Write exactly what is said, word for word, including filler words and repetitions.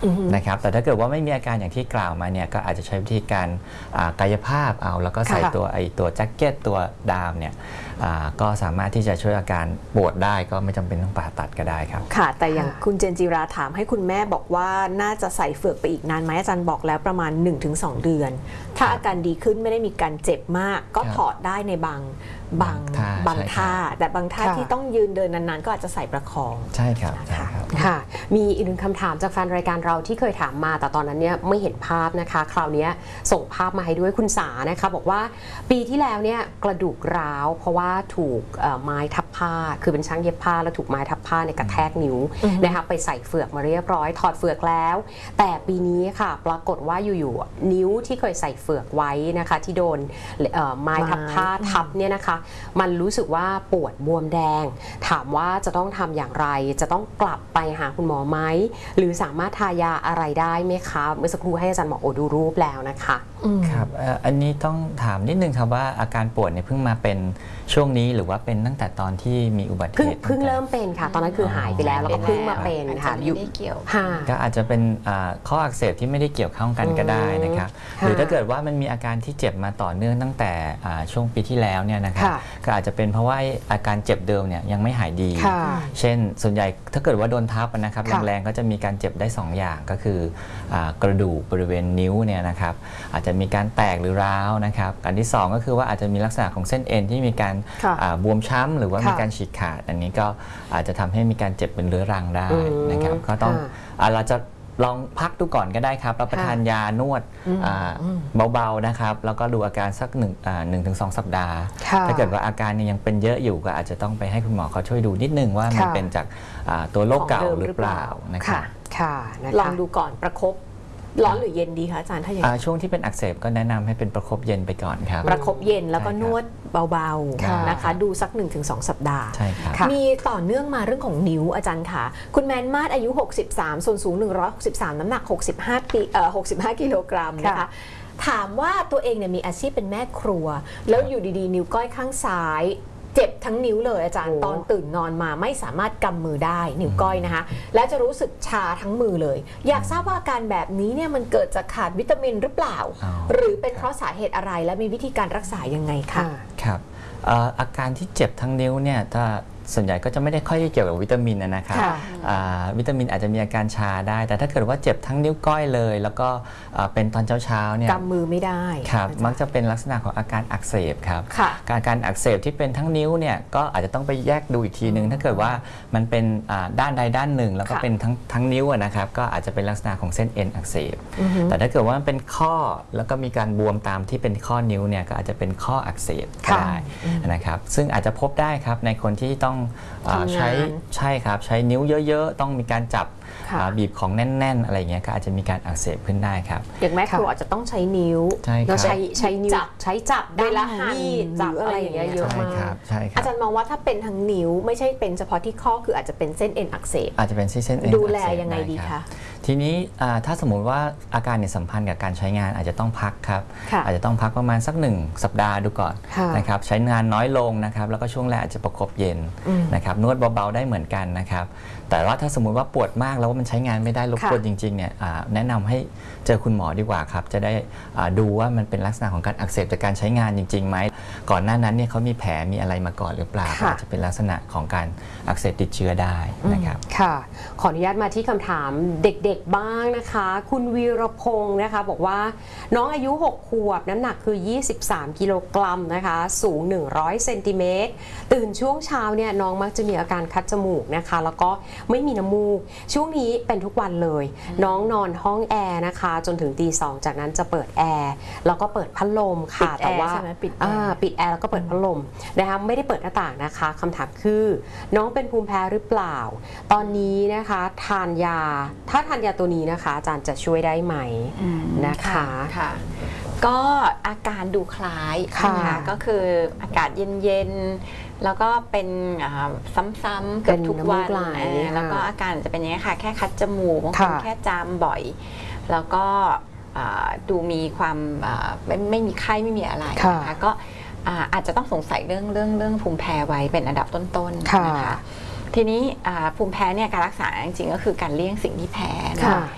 นะครับแต่ถ้าเกิดว่าไม่มีอาการอย่างที่กล่าวมาเนี่ยก็อาจจะใช้วิธีการกายภาพเอาแล้วก็ใส่ตัวไอตัวแจ็คเก็ตตัวดามเนี่ยก็สามารถที่จะช่วยอาการปวดได้ก็ไม่จำเป็นต้องผ่าตัดก็ได้ครับค่ะแต่อย่างคุณเจนจิราถามให้คุณแม่บอกว่าน่าจะใส่เฟือกไปอีกนานไหมอาจารย์บอกแล้วประมาณ หนึ่งถึงสอง เดือนถ้าอาการดีขึ้นไม่ได้มีการเจ็บมากก็ถอดได้ในบางบางบางท่าแต่บางท่าที่ต้องยืนเดินนานๆก็อาจจะใส่ประคองใช่ครับค่ะมีอีกหนึ่งคำถามจากแฟนรายการเราที่เคยถามมาแต่ตอนนั้นเนี่ยไม่เห็นภาพนะคะคราวนี้ส่งภาพมาให้ด้วยคุณสานะคะบอกว่าปีที่แล้วเนี่ยกระดูกร้าวเพราะว่าถูกไม้ทับผ้าคือเป็นช่างเย็บผ้าแล้วถูกไม้ทับผ้าในกระแทกนิ้วนะคะไปใส่เฟือกมาเรียบร้อยถอดเฟือกแล้วแต่ปีนี้ค่ะปรากฏว่าอยู่ๆนิ้วที่เคยใส่เฟือกไว้นะคะที่โดนไม้ทับผ้าทับเนี่ยนะคะมันรู้สึกว่าปวดบวมแดงถามว่าจะต้องทำอย่างไรจะต้องกลับไปหาคุณหมอไหมหรือสามารถทายาอะไรได้ไหมคะเมื่อสักครู่ให้อาจารย์หมอโอดูรูปแล้วนะคะครับอันนี้ต้องถามนิดนึงครับว่าอาการปวดเนี่ยเพิ่งมาเป็นช่วงนี้หรือว่าเป็นตั้งแต่ตอนที่มีอุบัติเหตุเพิ่งเริ่มเป็นค่ะตอนนั้นคือหายไปแล้วแล้วก็เพิ่งมาเป็นค่ะอยู่ไม่เกี่ยวก็อาจจะเป็นข้ออักเสบที่ไม่ได้เกี่ยวข้องกันก็ได้นะครับหรือถ้าเกิดว่ามันมีอาการที่เจ็บมาต่อเนื่องตั้งแต่ช่วงปีที่แล้วเนี่ยนะครับก็อาจจะเป็นเพราะว่าอาการเจ็บเดิมเนี่ยยังไม่หายดีเช่นส่วนใหญ่ถ้าเกิดว่าโดนทับนะครับแรงๆก็จะมีการเจ็บได้สองอย่างก็คือกระดูกบริเวณนิ้วเนี่ยนะครับอาจจะมีการแตกหรือร้าวนะครับอันที่สองก็คือว่าอาจจะมีลักษณะของเส้นเอ็นที่มีการบวมช้ำหรือว่ามีการฉีกขาดอันนี้ก็อาจจะทำให้มีการเจ็บเป็นเรื้อรังได้นะครับก็ต้องเราจะลองพักดูก่อนก็ได้ครับรับประทานยานวดเบาๆนะครับแล้วก็ดูอาการสักหนึ่งหนึ่งถึงสองสัปดาห์ถ้าเกิดว่าอาการยังเป็นเยอะอยู่ก็อาจจะต้องไปให้คุณหมอเขาช่วยดูนิดนึงว่ามันเป็นจากตัวโรคเก่าหรือเปล่านะครับลองดูก่อนประคบร้อนหรือเย็นดีคะอาจารย์ถ้าอย่างนี้ช่วงที่เป็นอักเสบก็แนะนำให้เป็นประคบเย็นไปก่อนครับประคบเย็นแล้วก็นวดเบาๆนะคะดูสัก หนึ่งถึงสอง สัปดาห์มีต่อเนื่องมาเรื่องของนิ้วอาจารย์ค่ะคุณแมนมาศอายุหกสิบสามส่วนสูงหนึ่งร้อยหกสิบสามน้ำหนักหกสิบห้าปีเอ่อหกสิบห้ากิโลกรัมนะคะถามว่าตัวเองเนี่ยมีอาชีพเป็นแม่ครัวแล้วอยู่ดีๆนิ้วก้อยข้างซ้ายเจ็บทั้งนิ้วเลยอาจารย์ตอนตื่นนอนมาไม่สามารถกำมือได้นิ้วก้อยนะคะแล้วจะรู้สึกชาทั้งมือเลยอยากทราบว่าอาการแบบนี้เนี่ยมันเกิดจากขาดวิตามินหรือเปล่าหรือเป็นเพราะสาเหตุอะไรและมีวิธีการรักษายังไงคะครับอาการที่เจ็บทั้งนิ้วเนี่ยถ้าส่วนใหญ่ก็จะไม่ได้ค่อยเกี่ยวกับวิตามินนะครับวิตามินอาจจะมีอาการชาได้แต่ถ้าเกิดว่าเจ็บทั้งนิ้วก้อยเลยแล้วก็เป็นตอนเช้าๆเนี่ยกำมือไม่ได้ครับมักจะเป็นลักษณะของอาการอักเสบครับการการอักเสบที่เป็นทั้งนิ้วเนี่ยก็อาจจะต้องไปแยกดูอีกทีนึงถ้าเกิดว่ามันเป็นด้านใดด้านหนึ่งแล้วก็เป็นทั้งทั้งนิ้วนะครับก็อาจจะเป็นลักษณะของเส้นเอ็นอักเสบแต่ถ้าเกิดว่ามันเป็นข้อแล้วก็มีการบวมตามที่เป็นข้อนิ้วเนี่ยก็อาจจะเป็นข้ออักเสบก็ได้นะครับซึ่งอาจจะพบได้ครับในคนที่ต้องใช้ใช่ครับใช้นิ้วเยอะๆต้องมีการจับบีบของแน่นๆอะไรเงี้ยก็อาจจะมีการอักเสบขึ้นได้ครับอย่างแม่ครัวอาจจะต้องใช้นิ้วใช้ใช้นิ้วใช้จับด้วยละหั่นจับอะไรอย่างเงี้ยเยอะมากอาจารย์มองว่าถ้าเป็นทั้งนิ้วไม่ใช่เป็นเฉพาะที่ข้อคืออาจจะเป็นเส้นเอ็นอักเสบอาจจะเป็นเส้นเอ็นดูแลยังไงดีคะทีนี้ถ้าสมมุติว่าอาการเนี่ยสัมพันธ์กับการใช้งานอาจจะต้องพักครับอาจจะต้องพักประมาณสักหนึ่งสัปดาห์ดูก่อนนะครับใช้งานน้อยลงนะครับแล้วก็ช่วงแรกอาจจะประคบเย็นนะครับนวดเบาๆได้เหมือนกันนะครับแต่ว่าถ้าสมมุติว่าปวดมากแล้วว่ามันใช้งานไม่ได้รบกวนจริงๆเนี่ยแนะนำให้เจอคุณหมอดีกว่าครับจะได้ดูว่ามันเป็นลักษณะของการอักเสบจากการใช้งานจริงๆไหมก่อนหน้านั้นเนี่ยเขามีแผลมีอะไรมาก่อนหรือเปล่าอาจจะเป็นลักษณะของการอักเสบติดเชื้อได้นะครับค่ะขออนุญาตมาที่คำถามเด็กๆบ้างนะคะคุณวีรพงศ์นะคะบอกว่าน้องอายุหกขวบน้ำหนักคือยี่สิบสามกิโลกรัมนะคะสูงหนึ่งร้อยเซนติเมตรตื่นช่วงเช้าเนี่ยน้องมักจะมีอาการคัดจมูกนะคะแล้วก็ไม่มีน้ำมูกช่วงนี้เป็นทุกวันเลยน้องนอนห้องแอร์นะคะจนถึงตีสองจากนั้นจะเปิดแอร์แล้วก็เปิดพัดลมค่ะแต่ว่าปิดปิดแอร์แล้วก็เปิดพัดลมนะคะไม่ได้เปิดหน้าต่างนะคะคำถามคือน้องเป็นภูมิแพ้หรือเปล่าตอนนี้นะคะทานยาถ้าทานยาตัวนี้นะคะอาจารย์จะช่วยได้ไหมนะคะค่ะก็อาการดูคล้ายนะคะก็คืออากาศเย็นๆแล้วก็เป็นซ้ำๆเกือบทุกวันแล้วก็อาการจะเป็นอย่างนี้ค่ะแค่คัดจมูกบางคนแค่จามบ่อยแล้วก็ดูมีความไม่ไม่มีไข้ไม่มีอะไรนะคะก็อาจจะต้องสงสัยเรื่องเรื่องเรื่องภูมิแพ้ไว้เป็นอันดับต้นๆนะคะทีนี้ภูมิแพ้เนี่ยการรักษาจริงๆก็คือการเลี่ยงสิ่งที่แพ้นะ